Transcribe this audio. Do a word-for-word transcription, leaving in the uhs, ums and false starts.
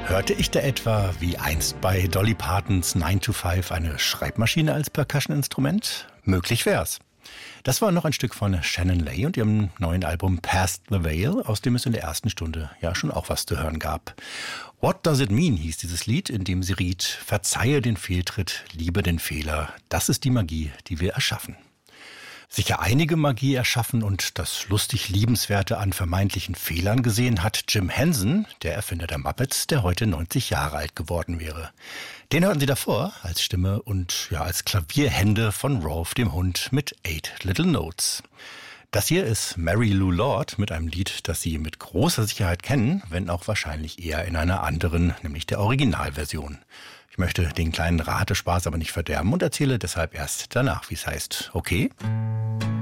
Hörte ich da etwa wie einst bei Dolly Partons nine to five eine Schreibmaschine als Percussion-Instrument? Möglich wär's. Das war noch ein Stück von Shannon Lay und ihrem neuen Album Past the Veil, aus dem es in der ersten Stunde ja schon auch was zu hören gab. What Does It Mean hieß dieses Lied, in dem sie riet: Verzeihe den Fehltritt, liebe den Fehler. Das ist die Magie, die wir erschaffen. Sicher einige Magie erschaffen und das lustig Liebenswerte an vermeintlichen Fehlern gesehen hat Jim Henson, der Erfinder der Muppets, der heute neunzig Jahre alt geworden wäre. Den hörten Sie davor als Stimme und ja als Klavierhände von Rolf, dem Hund, mit Eight Little Notes. Das hier ist Mary Lou Lord mit einem Lied, das Sie mit großer Sicherheit kennen, wenn auch wahrscheinlich eher in einer anderen, nämlich der Originalversion. Ich möchte den kleinen Ratespaß aber nicht verderben und erzähle deshalb erst danach, wie es heißt. Okay?